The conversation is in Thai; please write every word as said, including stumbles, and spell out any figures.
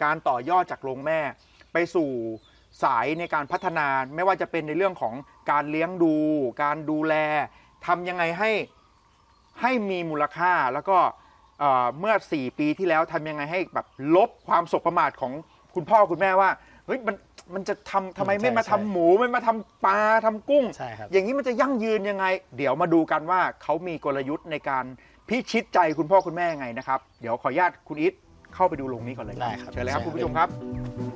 การต่อยอดจากโรงแม่ไปสู่สายในการพัฒนาไม่ว่าจะเป็นในเรื่องของการเลี้ยงดูการดูแลทำยังไงให้ให้มีมูลค่าแล้วก็เมื่อสี่ปีที่แล้วทำยังไงให้แบบลบความสบประมาทของคุณพ่อคุณแม่ว่าเฮ้ยมันมันจะทำทำไมไม่มาทำหมูไม่มาทำปลาทำกุ้งอย่างนี้มันจะยั่งยืนยังไงเดี๋ยวมาดูกันว่าเขามีกลยุทธ์ในการพิชิตใจคุณพ่อคุณแม่ยังไงนะครับเดี๋ยวขออนุญาตคุณอีทเข้าไปดูโรงนี้ก่อนเลยได้ครับเชิญเลยครับคุณผู้ชมครับ